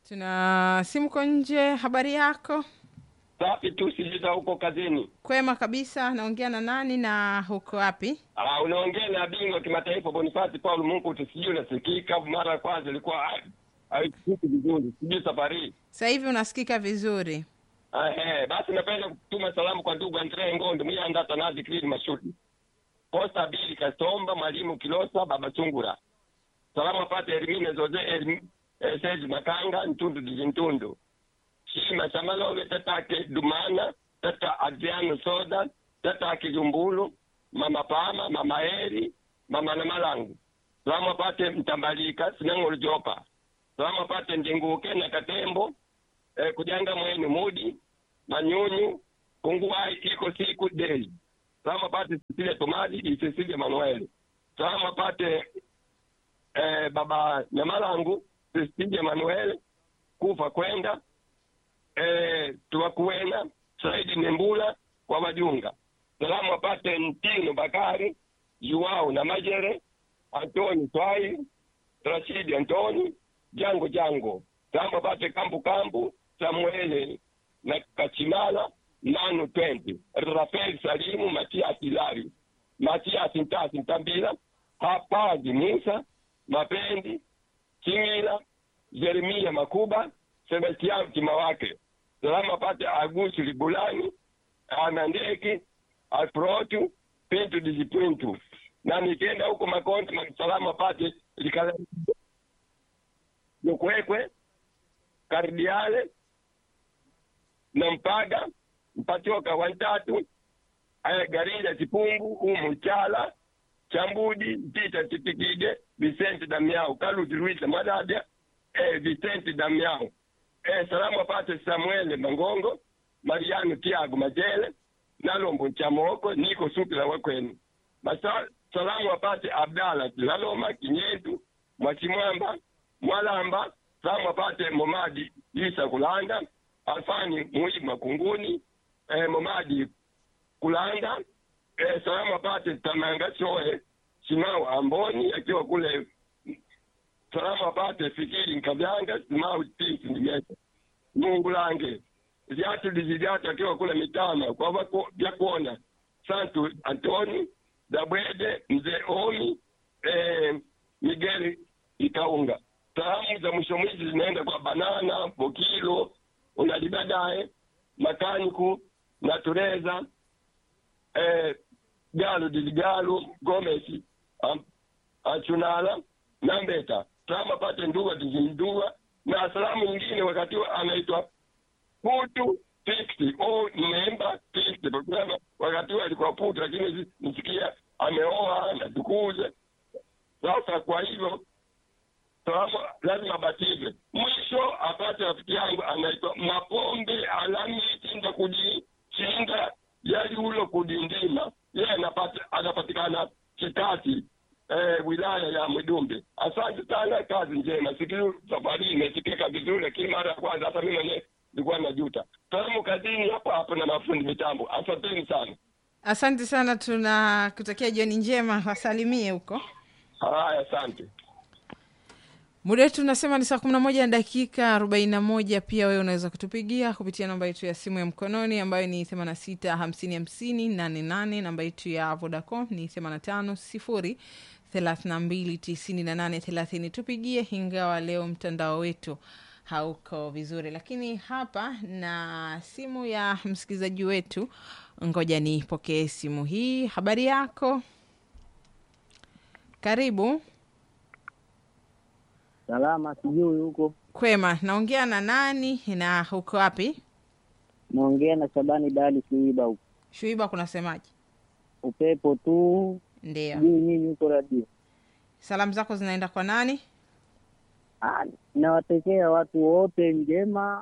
Tuna simu kwa nje. Habari yako? Safi tu, sijita huko kazini. Kwema kabisa. Naongea na nani na huko wapi? Unaongea na bingwa kimataifa Boniface Paul Mungu, tusijui nasikika. Mara ya kwanza ilikuwa haisikiki vizuri, sijui safari. Sasa hivi unasikika vizuri. Basi napenda kutuma salamu kwa ndugu Andre Ngondo, Miyanda Tanazi Klini Mashuti. Posta Bili Kastomba, Mwalimu Kilosa, Baba Sungura. Salamu apate Elimine Zoze, Seji Makanga, Ntundu Dijintundu. Shima Samalove, Tata Dumana, Tata Adriano Soda, Tata Kijumbulu, Mama Pama, Mama Eri, Mama Namalangu. Salamu apate Mtambalika, Sinango Jopa. Salamu apate Ndinguke na Katembo, Kujanga Mwenu Mudi, Manyunyu, Punguwai iko siku Deli. Salamu apate Cecilia Tomadi, Cecilia Manuel. Salamu apate Baba Namalangu, Cecilia Manuel, Kufa Kwenda, Tuwakuwena, Saidi Nembula kwa Majunga. Salamu apate Ntino Bakari, Yuao na Majere, Antoni Swai, Rashidi Antoni, Jango. Salamu apate Kambu, Samuele na Kachimala, Manu 20, Rafael Salimu, Matias Hilari, Matias Ntasi Ntambila, Hapazi Musa, Mapendi, Chingila, Jeremia Makuba, Sebastian Timawake. Salamu apate Agusi Libulani, Anandeki, Alprotu, Pintu Dijipintu. Na nikenda huko Makonti, salamu apate Likala Nukwekwe, Kardiale, Nampaga, Mpatoka Wantatu, Garida Chipungu, Umuchala, Chambudi, Tita Chitikide, Vicente Damiao, Kaluti Ruisa Madabia, Vicente Damiao. Salamu apate Samuel Mangongo, Mariano Tiago Majele, Nalombo Chamoko, Niko Supila Wakwenu. Salamu apate Abdala Laloma Kinyetu, Mwachimwamba, Mwalamba. Salamu apate Momadi Isa Kulanda, Alfani Mwima Kunguni, Momadi Kulanda. Salamu apate Tamanga Choe, Simao Amboni, akiwa kule. Salamu apate Fikiri Nkabyanga, Simao Tisi Nimeta. Mungu lange. Ziatu Dizidiatu akiwa kule Mitama, kwa wako Biakuona, Santu Antoni, Dabwede, Mzee Omi, Miguel Ikaunga. Salamu za mwisho zinaenda kwa Banana, Bokilo, Unalibadae, Makaniku, Natureza, Galo Diligalo, Gomesi, Achunala, Nambeta. Salamu apate Nduwa Dijindua, na salamu nyingine wakati anaitwa Putu 60 member 60 programa. Wakati alikuwa Putu, lakini nisikia ameoa na tukuze. Sasa kwa hivyo salamu lazima batize. Mwisho apate rafiki yangu anaitwa Mapombe Alamiti nda kujishinda yali ulo kudindima. Yeye anapatikana Chitati, wilaya ya Mwidumbe. Asante sana, kazi njema. Sikiru safari imesikika vizuri, lakini mara ya kwanza hata mimi mwenyewe nilikuwa najuta. Salamu kazini hapo na mafundi mitambo. Asanteni sana. Asante sana, tunakutakia jioni njema, wasalimie huko. Haya, asante. Muda wetu unasema ni saa 11:41. Pia wewe unaweza kutupigia kupitia namba yetu ya simu ya mkononi ambayo ni 86505088. Namba yetu ya Vodacom ni 8503298830. Tupigie, ingawa leo mtandao wetu hauko vizuri, lakini hapa na simu ya msikilizaji wetu. Ngoja nipokee simu hii. Habari yako? Karibu. Salama, sijui huko. Kwema. Naongea na nani na huko wapi? Naongea na Shabani Dali Shuiba huko. Shuiba, kunasemaje? Upepo tu. Ndio. Sijui nini huko radio. Salamu zako zinaenda kwa nani? Nawatekea watu wote njema.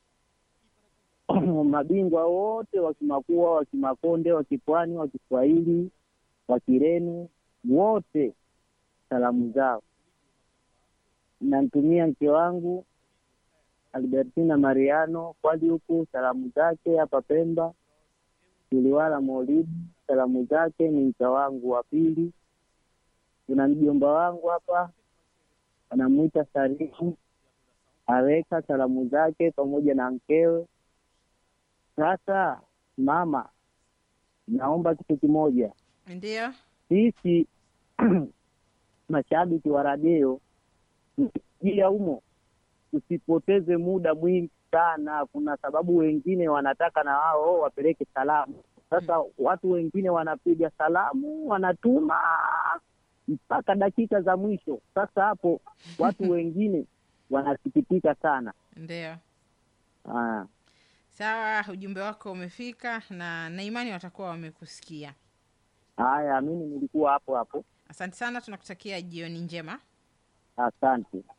Mabingwa wote wa Kimakua, wa Kimakonde, wa Kipwani, wa Kiswahili, wa Kirenu, wote salamu zao. Namtumia mke wangu Albertina Mariano kwali huku, salamu zake hapa Pemba. Kiliwala Maulidi, salamu zake ni mka wangu wa pili. Kuna mjomba wangu hapa anamuita Salimu aweka salamu zake pamoja na mkewe. Sasa mama, naomba kitu kimoja. Ndio. Sisi mashabiki wa radio tukija humo tusipoteze muda mwingi sana. Kuna sababu wengine wanataka na wao wapeleke salamu. Sasa watu wengine wanapiga salamu wanatuma mpaka dakika za mwisho. Sasa hapo watu wengine wanasikitika sana. Ndio. Ah, Sawa, ujumbe wako umefika na imani watakuwa wamekusikia. haya, mimi nilikuwa hapo hapo. Asante sana, tunakutakia jioni njema. Asante.